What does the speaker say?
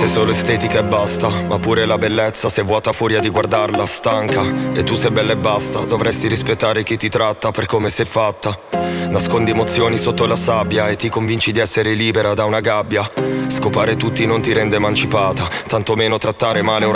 Sei solo estetica e basta, ma pure la bellezza se vuota furia di guardarla stanca. E tu sei bella e basta, dovresti rispettare chi ti tratta per come sei fatta. Nascondi emozioni sotto la sabbia e ti convinci di essere libera da una gabbia. Scopare tutti non ti rende emancipata, tantomeno trattare male un